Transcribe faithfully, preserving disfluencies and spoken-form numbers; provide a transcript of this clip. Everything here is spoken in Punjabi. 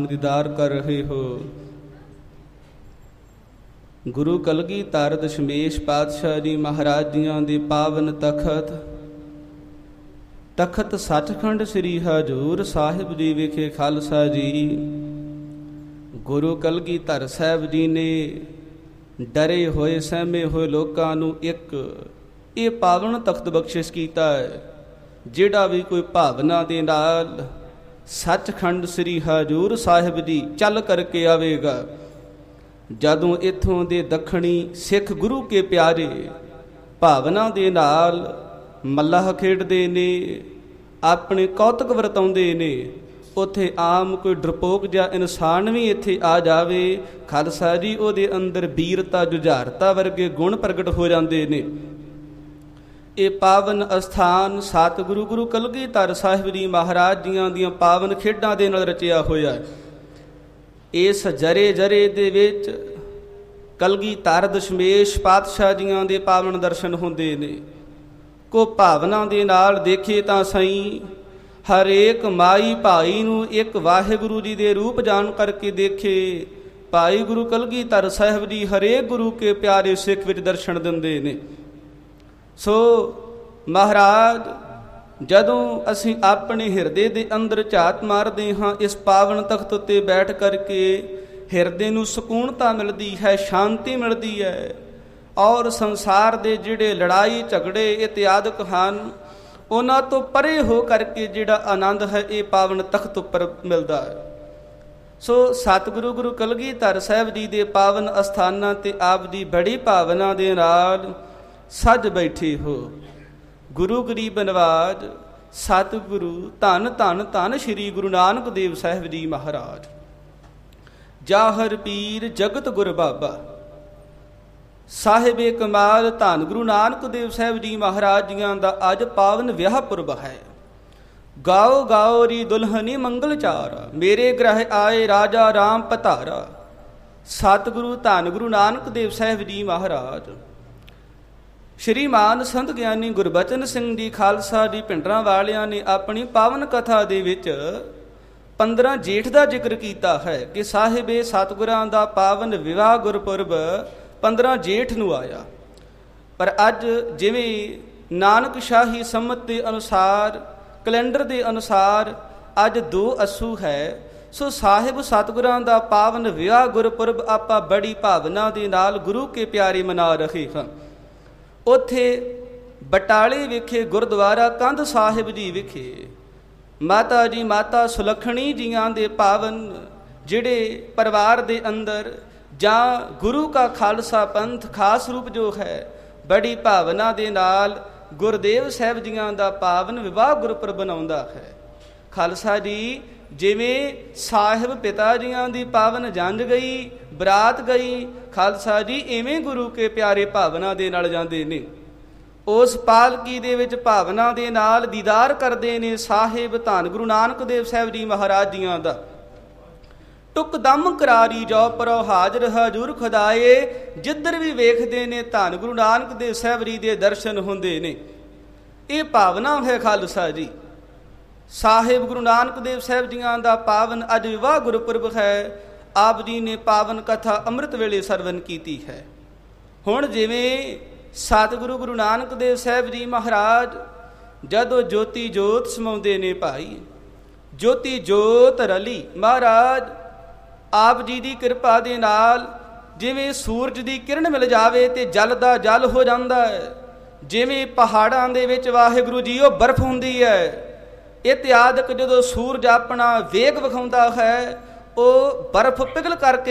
ਦੀਦਾਰ ਕਰ ਰਹੇ ਹੋ। ਗੁਰੂ ਕਲਗੀਧਰ ਦਸ਼ਮੇਸ਼ ਪਾਤਸ਼ਾਹ ਜੀ ਮਹਾਰਾਜ ਜੀਆਂ ਦੇ ਪਾਵਨ ਤਖਤ ਤਖਤ ਸੱਚਖੰਡ ਸ੍ਰੀ ਹਜ਼ੂਰ ਸਾਹਿਬ ਜੀ ਵਿਖੇ ਖਾਲਸਾ ਜੀ ਗੁਰੂ ਕਲਗੀਧਰ ਸਾਹਿਬ ਜੀ ਨੇ ਡਰੇ ਹੋਏ ਸਹਿਮੇ ਹੋਏ ਲੋਕਾਂ ਨੂੰ ਇੱਕ ਇਹ ਪਾਵਨ ਤਖਤ ਬਖਸ਼ਿਸ਼ ਕੀਤਾ ਹੈ। ਜਿਹੜਾ ਵੀ ਕੋਈ ਭਾਵਨਾ ਦੇ ਨਾਲ ਸੱਚਖੰਡ ਸ੍ਰੀ ਹਜ਼ੂਰ ਸਾਹਿਬ ਜੀ ਚੱਲ ਕਰਕੇ ਆਵੇਗਾ, ਜਦੋਂ ਇੱਥੋਂ ਦੇ ਦੱਖਣੀ ਸਿੱਖ ਗੁਰੂ ਕੇ ਪਿਆਰੇ ਭਾਵਨਾ ਦੇ ਨਾਲ ਮੱਲਾਹ ਖੇਡਦੇ ਨੇ, ਆਪਣੇ ਕੌਤਕ ਵਰਤਾਉਂਦੇ ਨੇ, ਉੱਥੇ ਆਮ ਕੋਈ ਡਰਪੋਕ ਜਾਂ ਇਨਸਾਨ ਵੀ ਇੱਥੇ ਆ ਜਾਵੇ, ਖਾਲਸਾ ਜੀ ਉਹਦੇ ਅੰਦਰ ਵੀਰਤਾ ਜੁਝਾਰਤਾ ਵਰਗੇ ਗੁਣ ਪ੍ਰਗਟ ਹੋ ਜਾਂਦੇ ਨੇ। ਇਹ ਪਾਵਨ ਅਸਥਾਨ ਸਤਿਗੁਰੂ ਗੁਰੂ ਕਲਗੀਧਰ ਸਾਹਿਬ ਜੀ ਮਹਾਰਾਜ ਜੀਆਂ ਦੀਆਂ ਪਾਵਨ ਖੇਡਾਂ ਦੇ ਨਾਲ ਰਚਿਆ ਹੋਇਆ ਹੈ। ਇਸ ਜਰੇ ਜਰੇ ਦੇ ਵਿੱਚ ਕਲਗੀਧਰ ਦਸ਼ਮੇਸ਼ ਪਾਤਸ਼ਾਹ ਜੀਆਂ ਦੇ ਪਾਵਨ ਦਰਸ਼ਨ ਹੁੰਦੇ ਨੇ। ਕੋ ਭਾਵਨਾ ਦੇ ਨਾਲ ਦੇਖੇ ਤਾਂ ਸਹੀ ਹਰੇਕ ਮਾਈ ਭਾਈ ਨੂੰ ਇੱਕ ਵਾਹਿਗੁਰੂ ਜੀ ਦੇ ਰੂਪ ਜਾਣ ਕਰਕੇ ਦੇਖੇ। ਭਾਈ ਗੁਰੂ ਕਲਗੀਧਰ ਸਾਹਿਬ ਜੀ ਹਰੇਕ ਗੁਰੂ ਕੇ ਪਿਆਰੇ ਸਿੱਖ ਵਿੱਚ ਦਰਸ਼ਨ ਦਿੰਦੇ ਨੇ। ਸੋ ਮਹਾਰਾਜ ਜਦੋਂ ਅਸੀਂ ਆਪਣੇ ਹਿਰਦੇ ਦੇ ਅੰਦਰ ਝਾਤ ਮਾਰਦੇ ਹਾਂ, ਇਸ ਪਾਵਨ ਤਖਤ ਉੱਤੇ ਬੈਠ ਕਰਕੇ ਹਿਰਦੇ ਨੂੰ ਸਕੂਨਤਾ ਮਿਲਦੀ ਹੈ, ਸ਼ਾਂਤੀ ਮਿਲਦੀ ਹੈ, ਔਰ ਸੰਸਾਰ ਦੇ ਜਿਹੜੇ ਲੜਾਈ ਝਗੜੇ ਇਤਿਆਦਿਕ ਹਨ ਉਹਨਾਂ ਤੋਂ ਪਰੇ ਹੋ ਕਰਕੇ ਜਿਹੜਾ ਆਨੰਦ ਹੈ ਇਹ ਪਾਵਨ ਤਖਤ ਉੱਪਰ ਮਿਲਦਾ ਹੈ। ਸੋ ਸਤਿਗੁਰੂ ਗੁਰੂ ਕਲਗੀਧਰ ਸਾਹਿਬ ਜੀ ਦੇ ਪਾਵਨ ਅਸਥਾਨਾਂ ਤੇ ਆਪ ਦੀ ਬੜੀ ਭਾਵਨਾ ਦੇ ਨਾਲ ਸੱਜ ਬੈਠੇ ਹੋ। ਗੁਰੂ ਗਰੀਬ ਨਵਾਜ ਸਤਿਗੁਰੂ ਧੰਨ ਧੰਨ ਧੰਨ ਸ਼੍ਰੀ ਗੁਰੂ ਨਾਨਕ ਦੇਵ ਸਾਹਿਬ ਜੀ ਮਹਾਰਾਜ, ਜਾਹਰ ਪੀਰ ਜਗਤ ਗੁਰ ਬਾਬਾ ਸਾਹਿਬੇ ਕਮਾਲ ਧੰਨ ਗੁਰੂ ਨਾਨਕ ਦੇਵ ਸਾਹਿਬ ਜੀ ਮਹਾਰਾਜ ਜੀਆਂ ਦਾ ਅੱਜ ਪਾਵਨ ਵਿਆਹ ਪੁਰਬ ਹੈ। ਗਾਓ ਗਾਓ ਰੀ ਦੁਲਹਨੀ ਮੰਗਲ ਚਾਰਾ, ਮੇਰੇ ਗ੍ਰਹਿ ਆਏ ਰਾਜਾ ਰਾਮ ਪਧਾਰਾ। ਸਤਿਗੁਰੂ ਧੰਨ ਗੁਰੂ ਨਾਨਕ ਦੇਵ ਸਾਹਿਬ ਜੀ ਮਹਾਰਾਜ ਸ਼੍ਰੀਮਾਨ ਸੰਤ ਗਿਆਨੀ ਗੁਰਬਚਨ ਸਿੰਘ ਜੀ ਖਾਲਸਾ ਜੀ ਭਿੰਡਰਾਂ ਵਾਲਿਆਂ ਨੇ ਆਪਣੀ ਪਾਵਨ ਕਥਾ ਦੇ ਵਿੱਚ ਪੰਦਰਾਂ ਜੇਠ ਦਾ ਜ਼ਿਕਰ ਕੀਤਾ ਹੈ ਕਿ ਸਾਹਿਬੇ ਸਤਿਗੁਰਾਂ ਦਾ ਪਾਵਨ ਵਿਵਾਹ ਗੁਰਪੁਰਬ ਪੰਦਰਾਂ ਜੇਠ ਨੂੰ ਆਇਆ। ਪਰ ਅੱਜ ਜਿਵੇਂ ਨਾਨਕ ਸ਼ਾਹੀ ਸੰਮਤ ਦੇ ਅਨੁਸਾਰ ਕੈਲੰਡਰ ਦੇ ਅਨੁਸਾਰ ਅੱਜ ਦੋ ਅੱਸੂ ਹੈ। ਸੋ ਸਾਹਿਬ ਸਤਿਗੁਰਾਂ ਦਾ ਪਾਵਨ ਵਿਆਹ ਗੁਰਪੁਰਬ ਆਪਾਂ ਬੜੀ ਭਾਵਨਾ ਦੇ ਨਾਲ ਗੁਰੂ ਕੇ ਪਿਆਰੇ ਮਨਾ ਰਹੇ ਹਾਂ। ਉੱਥੇ ਬਟਾਲੇ ਵਿਖੇ ਗੁਰਦੁਆਰਾ ਕੰਧ ਸਾਹਿਬ ਜੀ ਵਿਖੇ ਮਾਤਾ ਜੀ ਮਾਤਾ ਸੁਲੱਖਣੀ ਜੀਆਂ ਦੇ ਪਾਵਨ ਜਿਹੜੇ ਪਰਿਵਾਰ ਦੇ ਅੰਦਰ ਜਾਂ ਗੁਰੂ ਕਾ ਖਾਲਸਾ ਪੰਥ ਖਾਸ ਰੂਪ ਜੋ ਹੈ ਬੜੀ ਭਾਵਨਾ ਦੇ ਨਾਲ ਗੁਰਦੇਵ ਸਾਹਿਬ ਜੀਆਂ ਦਾ ਪਾਵਨ ਵਿਵਾਹ ਗੁਰਪੁਰਬ ਬਣਾਉਂਦਾ ਹੈ। ਖਾਲਸਾ ਜੀ ਜਿਵੇਂ ਸਾਹਿਬ ਪਿਤਾ ਜੀਆਂ ਦੀ ਪਾਵਨ ਜੰਝ ਗਈ, ਬਰਾਤ ਗਈ, ਖਾਲਸਾ ਜੀ ਇਵੇਂ ਗੁਰੂ ਕੇ ਪਿਆਰੇ ਭਾਵਨਾ ਦੇ ਨਾਲ ਜਾਂਦੇ ਨੇ। ਉਸ ਪਾਲਕੀ ਦੇ ਵਿੱਚ ਭਾਵਨਾ ਦੇ ਨਾਲ ਦੀਦਾਰ ਕਰਦੇ ਨੇ ਸਾਹਿਬ ਧੰਨ ਗੁਰੂ ਨਾਨਕ ਦੇਵ ਸਾਹਿਬ ਜੀ ਮਹਾਰਾਜ ਜੀਆਂ ਦਾ। ਟੁਕ ਦਮ ਕਰਾਰੀ ਜੋ ਪਰੋ ਹਾਜ਼ਰ ਹਜ਼ੂਰ ਖੁਦਾਏ, ਜਿੱਧਰ ਵੀ ਵੇਖਦੇ ਨੇ ਧੰਨ ਗੁਰੂ ਨਾਨਕ ਦੇਵ ਸਾਹਿਬ ਜੀ ਦੇ ਦਰਸ਼ਨ ਹੁੰਦੇ ਨੇ। ਇਹ ਭਾਵਨਾ ਹੈ ਖਾਲਸਾ ਜੀ। ਸਾਹਿਬ ਗੁਰੂ ਨਾਨਕ ਦੇਵ ਸਾਹਿਬ ਜੀਆਂ ਦਾ ਪਾਵਨ ਅੱਜ ਵਿਵਾਹ ਗੁਰਪੁਰਬ ਹੈ। ਆਪ ਜੀ ਨੇ ਪਾਵਨ ਕਥਾ ਅੰਮ੍ਰਿਤ ਵੇਲੇ ਸਰਵਨ ਕੀਤੀ ਹੈ। ਹੁਣ ਜਿਵੇਂ ਸਤਿਗੁਰੂ ਗੁਰੂ ਨਾਨਕ ਦੇਵ ਸਾਹਿਬ ਜੀ ਮਹਾਰਾਜ ਜਦੋਂ ਜੋਤੀ ਜੋਤ ਸਮਾਉਂਦੇ ਨੇ ਭਾਈ, ਜੋਤੀ ਜੋਤ ਰਲੀ ਮਹਾਰਾਜ ਆਪ ਜੀ ਦੀ ਕਿਰਪਾ ਦੇ ਨਾਲ ਜਿਵੇਂ ਸੂਰਜ ਦੀ ਕਿਰਨ ਮਿਲ ਜਾਵੇ ਤੇ ਜਲ ਦਾ ਜਲ ਹੋ ਜਾਂਦਾ ਹੈ। ਜਿਵੇਂ ਪਹਾੜਾਂ ਦੇ ਵਿੱਚ ਵਾਹਿਗੁਰੂ ਜੀ ਉਹ ਬਰਫ਼ ਹੁੰਦੀ ਹੈ, ਇਤਿਆਦਿਕ ਜਦੋਂ ਸੂਰਜ ਆਪਣਾ ਵੇਗ ਵਿਖਾਉਂਦਾ ਹੈ ਉਹ ਬਰਫ਼ ਪਿਘਲ ਕਰਕੇ